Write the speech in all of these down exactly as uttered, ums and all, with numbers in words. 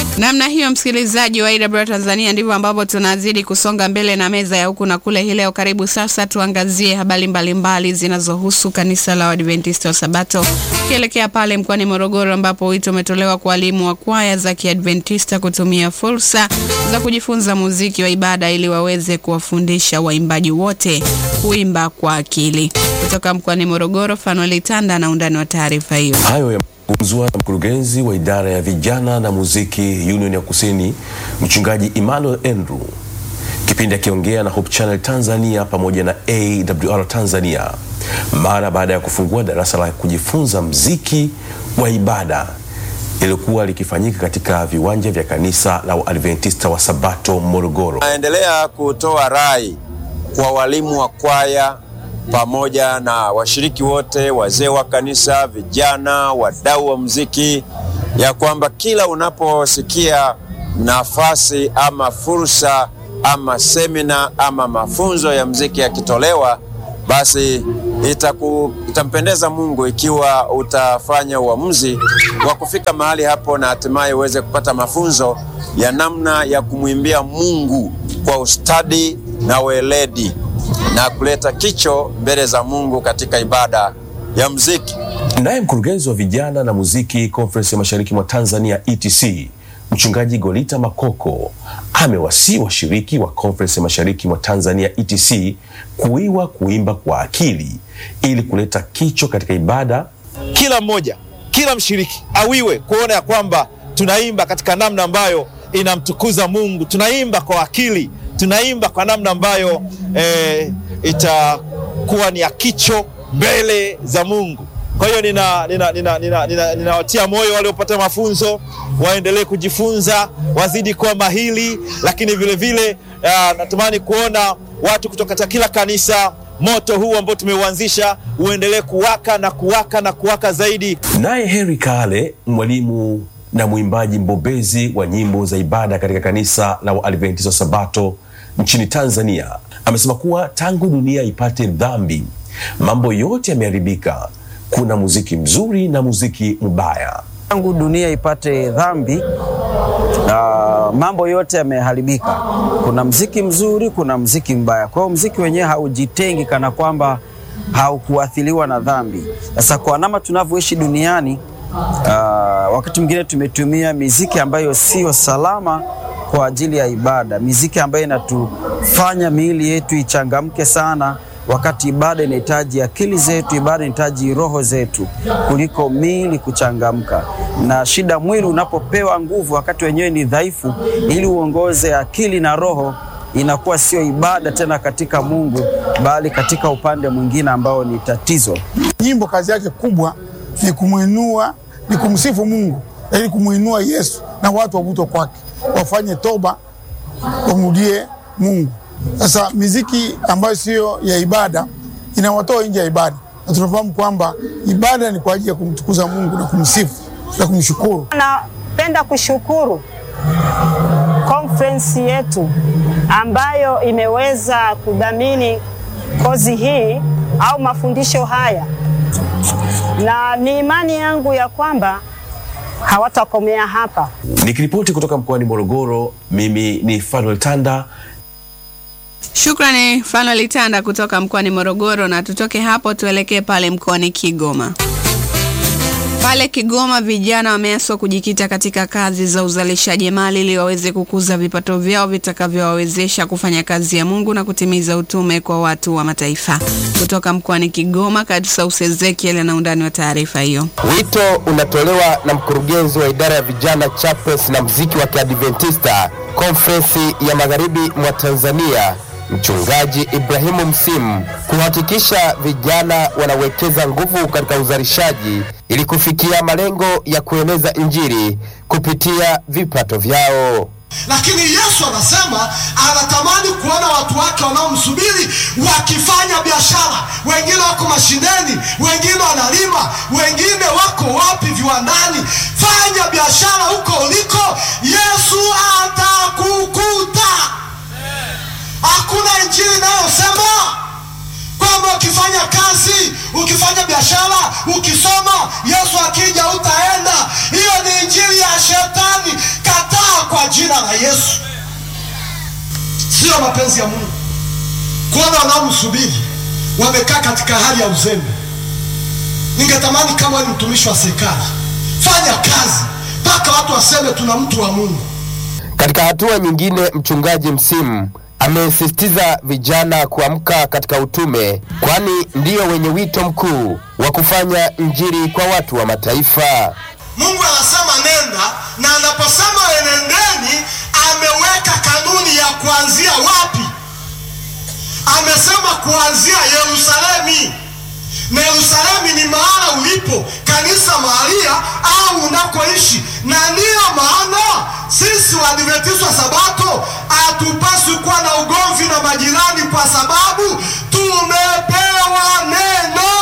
Namna hiyo, msikilizaji wa A W R Tanzania, ndivyo ambapo tunazidi kusonga mbele na meza ya huku na kule hii leo. Karibu sasa tuangazie habari mbalimbali zinazohusu kanisa la Adventista wa Sabato. Kielekea pale mkoani Morogoro ambapo wito umetolewa kwa walimu wa kwaya za Kiadventista kutumia fursa za kujifunza muziki wa ibada ili waweze kuwafundisha waimbaji wote kuimba kwa akili. Kutoka mkoani Morogoro, Fanuel Tanda na undani wa taarifa hiyo. Hayo ya Mzua na mkurugenzi wa idara ya vijana na muziki Union ya Kusini, mchungaji Emmanuel Andrew, kipindi akiongea na Hope Channel Tanzania pamoja na A W R Tanzania mara baada ya kufungua darasa la kujifunza muziki wa ibada ilikuwa likifanyika katika viwanja vya kanisa la Adventista wa Sabato Morogoro. Naendelea kutoa rai kwa walimu wa kwaya pamoja na washiriki wote, wazee wa kanisa, vijana, wadau wa muziki, ya kwamba kila unaposikia nafasi ama fursa ama semina ama mafunzo ya muziki yakitolewa, basi itaku, itampendeza Mungu ikiwa utafanya uamuzi wa kufika mahali hapo na hatimaye uweze kupata mafunzo ya namna ya kumwimbia Mungu kwa ustadi na weledi na kuleta kicho mbele za Mungu katika ibada ya muziki. Naye mkurugenzi wa vijana na muziki Conference ya Mashariki mwa Tanzania E T C, mchungaji Golita Makoko, amewasihi washiriki wa Conference ya Mashariki mwa Tanzania E T C kuiwa kuimba kwa akili ili kuleta kicho katika ibada. Kila mmoja, kila mshiriki awiwe kuona ya kwamba tunaimba katika namna ambayo inamtukuza Mungu, tunaimba kwa akili, tunaimba kwa namna ambayo eh, itakuwa ni akicho mbele za Mungu. Kwa hiyo nina nina nina nina nina ninawatia moyo wale wapata mafunzo waendelee kujifunza, wazidi kuwa mahili, lakini vile vile uh, natamani kuona watu kutoka kila kanisa moto huu ambao tumeuanzisha uendelee kuwaka na kuwaka na kuwaka zaidi. Naye Heri Kale, mwalimu na mwimbaji mbobezi wa nyimbo za ibada katika kanisa la Adventista wa Sabato nchini Tanzania, amesema kuwa tangu dunia ipate dhambi, mambo yote yameharibika. Kuna muziki mzuri na muziki mbaya. Tangu dunia ipate dhambi, uh, mambo yote yameharibika. Kuna muziki mzuri, kuna muziki mbaya. Kwa hiyo muziki wenyewe haujitengi kana kwamba haukuathiriwa na dhambi. Sasa kwa namna tunavyoishi duniani, uh, wakati mwingine tumetumia muziki ambayo sio salama kwa ajili ya ibada, muziki ambayo inatufanya miili yetu ichangamke sana, wakati ibada inahitaji akili zetu, ibada inahitaji roho zetu kuliko miili kuchangamka. Na shida, mwili unapopewa nguvu wakati wenyewe ni dhaifu, ili uongoze akili na roho, inakuwa sio ibada tena katika Mungu, bali katika upande mwingine ambao ni tatizo. Nyimbo kazi yake kubwa ni kumuinua, ni kumsifu Mungu, ili kumuinua Yesu na watu wavutwe kwake, wafanye toba, wamrudie Mungu. Sasa muziki ambayo sio ya ibada inawatoa nje ya ibada. Na tunafahamu kwamba ibada ni kwa ajili ya kumtukuza Mungu na kumsifu na kumshukuru. Napenda kushukuru conference yetu ambayo imeweza kudhamini kozi hii au mafundisho haya, na ni imani yangu ya kwamba hawatakomea hapa. Nikiripoti kutoka mkoani Morogoro, mimi ni Fanuel Tanda. Shukrani Fanuel Tanda kutoka mkoani Morogoro, na tutoke hapo tuelekee pale mkoani Kigoma. Pale Kigoma, vijana wameaswa kujikita katika kazi za uzalishaji mali ili waweze kukuza vipato vyao vitakavyowawezesha kufanya kazi ya Mungu na kutimiza utume kwa watu wa mataifa. Kutoka mkoani Kigoma, Kadisa Ezekiel na undani wa taarifa hiyo. Wito unatolewa na mkurugenzi wa idara ya vijana, chapels na muziki wa Kiadventista Conference ya Magharibi mwa Tanzania, Mchungaji Ibrahimu Msimu, kuhakikisha vijana wanawekeza nguvu katika uzalishaji ili kufikia malengo ya kueneza Injili kupitia vipato vyao. Lakini Yesu anasema anatamani kuona watu wake wanaomsubiri wakifanya biashara. Wengine wako mashineni, wengine wanalima, wengine wako wapi viwandani. Fanya biashara huko uliko, Yesu atakukuta. Hakuna injili inayosema kwamba ukifanya kazi, ukifanya biashara, ukisoma, Yesu akija utaenda. Hiyo ni injili ya shetani. Kataa jina la Yesu. Sio mapenzi ya Mungu kuona wanaomsubiri wamekaa katika hali ya uzembe. Ningetamani kama ni mtumishi wa serikali, fanya kazi mpaka watu waseme tuna mtu wa Mungu. Katika hatua nyingine, mchungaji Msimu amesisitiza vijana kuamka katika utume, kwani ndio wenye wito mkuu wa kufanya injili kwa watu wa mataifa. Mungu anasema nenda, na anaposema enendeni ameweka kanuni ya kuanzia wapi. Amesema kuanzia Yerusalemu. Na Yerusalemu ni mahala ulipo, kanisa mahalia au unakoishi. Na ndiyo maana sisi Waadventista wa Sabato hatupaswi kuwa na ugomvi na majirani, kwa sababu tumepewa neno.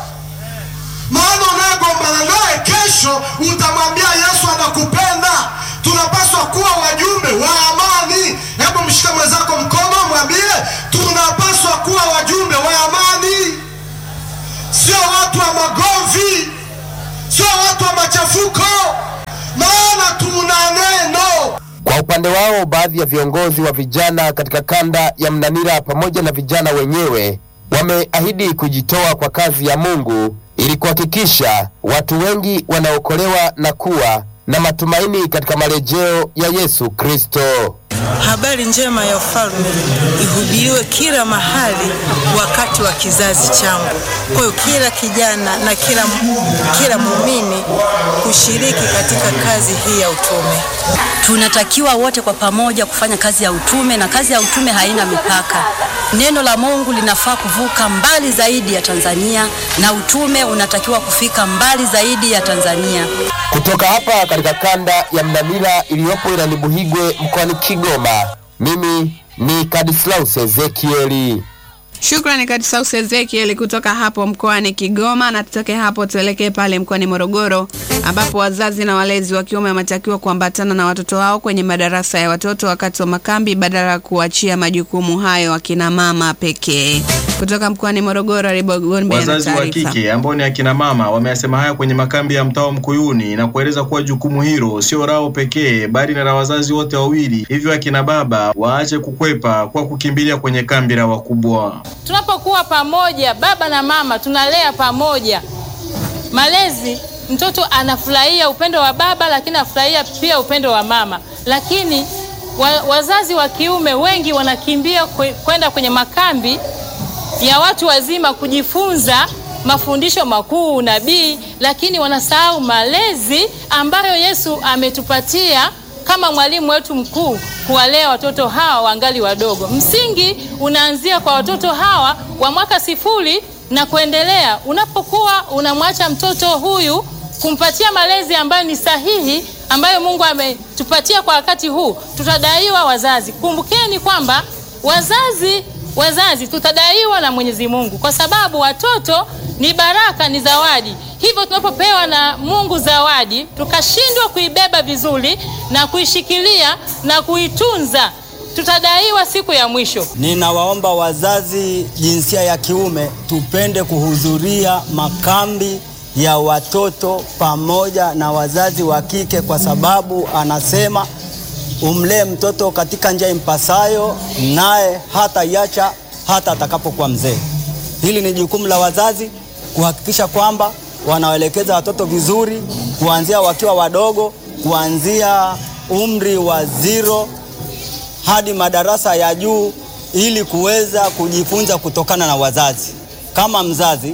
Maana unayegombana naye kesho utamwambia Yesu anakupenda. Tunapaswa kuwa wajumbe wa amani. Hebu mshike mwenzako mkono, mwambie tunapaswa kuwa wajumbe wa amani. Sio watu wa magomvi, sio watu wa machafuko, maana tuna neno. Kwa upande wao, baadhi ya viongozi wa vijana katika kanda ya Mnanira pamoja na vijana wenyewe wameahidi kujitoa kwa kazi ya Mungu ili kuhakikisha watu wengi wanaokolewa na kuwa na matumaini katika marejeo ya Yesu Kristo. Habari njema ya ufalme ihubiriwe kila mahali wakati wa kizazi changu. Kwa hiyo kila kijana na kila kila muumini kushiriki katika kazi hii ya utume. Tunatakiwa wote kwa pamoja kufanya kazi ya utume, na kazi ya utume haina mipaka. Neno la Mungu linafaa kuvuka mbali zaidi ya Tanzania, na utume unatakiwa kufika mbali zaidi ya Tanzania. Kutoka hapa katika kanda ya Mnanira iliyopo wilayani Buhigwe mkoani Kigoma, mimi ni Kadislaus Ezekieli. Shukrani Kadislaus Ezekieli kutoka hapo mkoani Kigoma. Na tutoke hapo tuelekee pale mkoani Morogoro, ambapo wazazi na walezi wa kiume wametakiwa kuambatana na watoto wao kwenye madarasa ya watoto wakati wa makambi badala ya kuachia majukumu hayo akina mama pekee. Kutoka mkoani Morogoro, Ribogombe. Wazazi wa kike ambao ni akina mama wameyasema haya kwenye makambi ya mtaa Mkuyuni na kueleza kuwa jukumu hilo sio lao pekee bali na la wazazi wote wawili. Hivyo akina baba waache kukwepa kwa kukimbilia kwenye kambi la wakubwa. Tunapokuwa pamoja, baba na mama tunalea pamoja. Malezi, mtoto anafurahia upendo wa baba lakini anafurahia pia upendo wa mama. Lakini wa, wazazi wa kiume wengi wanakimbia kwenda kwenye makambi ya watu wazima kujifunza mafundisho makuu, nabii, lakini wanasahau malezi ambayo Yesu ametupatia kama mwalimu wetu mkuu kuwalea watoto hawa wangali wadogo. Msingi unaanzia kwa watoto hawa wa mwaka sifuri na kuendelea. Unapokuwa unamwacha mtoto huyu kumpatia malezi ambayo ni sahihi, ambayo Mungu ametupatia kwa wakati huu, tutadaiwa wazazi. Kumbukeni kwamba wazazi wazazi tutadaiwa na Mwenyezi Mungu, kwa sababu watoto ni baraka, ni zawadi. Hivyo tunapopewa na Mungu zawadi, tukashindwa kuibeba vizuri na kuishikilia na kuitunza, tutadaiwa siku ya mwisho. Ninawaomba wazazi jinsia ya kiume tupende kuhudhuria makambi ya watoto pamoja na wazazi wa kike, kwa sababu anasema umlee mtoto katika njia impasayo, naye hata iacha hata atakapokuwa mzee. Hili ni jukumu la wazazi kuhakikisha kwamba wanawaelekeza watoto vizuri kuanzia wakiwa wadogo, kuanzia umri wa zero hadi madarasa ya juu, ili kuweza kujifunza kutokana na wazazi. Kama mzazi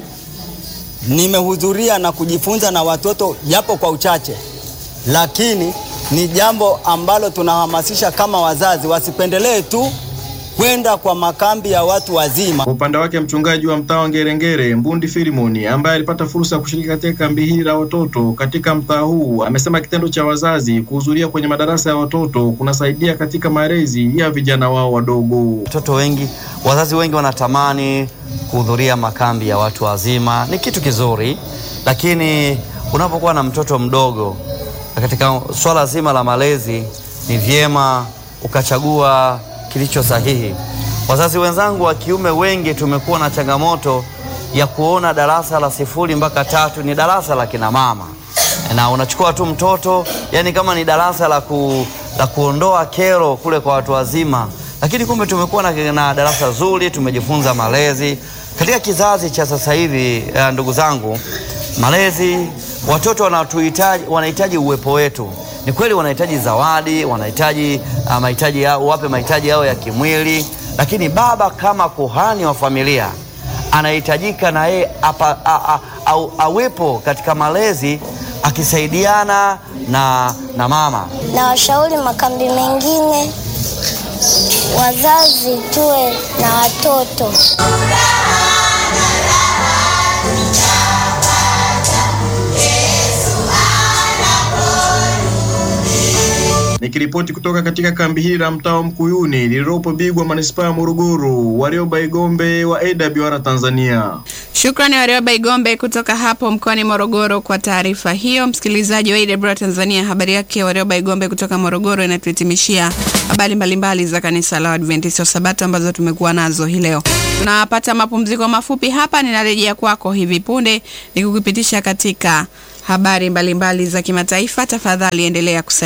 nimehudhuria na kujifunza na watoto japo kwa uchache, lakini ni jambo ambalo tunahamasisha kama wazazi wasipendelee tu kwenda kwa makambi ya watu wazima. Kwa upande wake mchungaji wa mtaa wa Ngerengere Mbundi Filimoni, ambaye alipata fursa ya kushiriki katika kambi hili la watoto katika mtaa huu, amesema kitendo cha wazazi kuhudhuria kwenye madarasa ya watoto kunasaidia katika malezi ya vijana wao wadogo. Watoto wengi, wazazi wengi wanatamani kuhudhuria makambi ya watu wazima. Ni kitu kizuri, lakini unapokuwa na mtoto mdogo katika swala zima la malezi, ni vyema ukachagua kilicho sahihi. Wazazi wenzangu wa kiume wengi tumekuwa na changamoto ya kuona darasa la sifuri mpaka tatu ni darasa la kina mama, na unachukua tu mtoto yani kama ni darasa la, ku, la kuondoa kero kule kwa watu wazima, lakini kumbe tumekuwa na, na darasa zuri, tumejifunza malezi katika kizazi cha sasa hivi. Uh, ndugu zangu, malezi, watoto wanatuhitaji, wanahitaji uwepo wetu. Ni kweli wanahitaji zawadi, wanahitaji uh, mahitaji yao, wape mahitaji yao ya kimwili, lakini baba kama kuhani wa familia anahitajika na yeye awepo katika malezi akisaidiana na, na mama. Na washauri makambi mengine, wazazi tuwe na watoto. Nikiripoti kutoka katika kambi hili la mtaa Mkuyuni lililopo Bigwa, manispaa ya Morogoro, Warioba Igombe wa A W R Tanzania. Shukrani Warioba Igombe kutoka hapo mkoani Morogoro kwa taarifa hiyo. Msikilizaji wa A W R Tanzania, habari yake Warioba Igombe kutoka Morogoro inatuhitimishia habari mbalimbali za kanisa la Adventista Sabato ambazo tumekuwa nazo hii leo. Tunapata mapumziko mafupi hapa, ninarejea kwako hivi punde nikukupitisha katika habari mbalimbali za kimataifa. Tafadhali endelea kusa